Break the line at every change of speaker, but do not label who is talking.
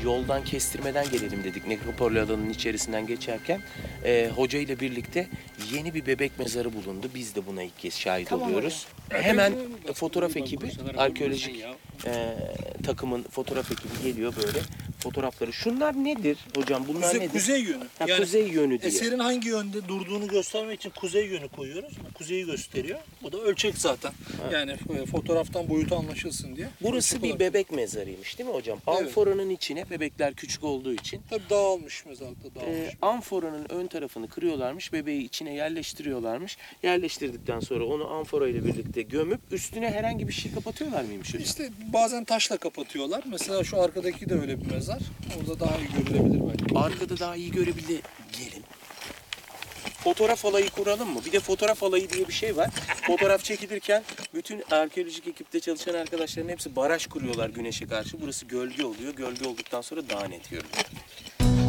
yoldan kestirmeden gelelim dedik. Nekropol alanının içerisinden geçerken hoca ile birlikte yeni bir bebek mezarı bulundu. Biz de buna ilk kez şahit oluyoruz. Hemen fotoğraf ekibi, arkeolojik takımın fotoğraf ekibi geliyor böyle fotoğrafları. Şunlar nedir hocam? Bunlar nedir?
Kuzey yönü.
Ha, yani kuzey yönü diye.
Eserin hangi yönde durduğunu göstermek için kuzey yönü koyuyoruz. Kuzeyi gösteriyor. Bu da ölçek zaten. Ha. Yani fotoğraftan boyutu anlaşılsın diye.
Burası bir bebek mezarıymış değil mi hocam? Evet. Amforanın içine, bebekler küçük olduğu için.
Tabii dağılmış mezarda dağılmış.
Amforanın ön tarafını kırıyorlarmış, bebeği içine yerleştiriyorlarmış. Yerleştirdikten sonra onu amfora ile birlikte gömüp üstüne herhangi bir şey kapatıyorlar mıymış hocam?
İşte bazen taşla kapatıyorlar. Mesela şu arkadaki de öyle bir mezar. Orada daha iyi görülebilir belki.
Arkada daha iyi görebilir. Gelin. Fotoğraf alayı kuralım mı? Bir de fotoğraf alayı diye bir şey var. Fotoğraf çekilirken bütün arkeolojik ekipte çalışan arkadaşların hepsi baraj kuruyorlar güneşe karşı. Burası gölge oluyor. Gölge olduktan sonra daha net görünüyor.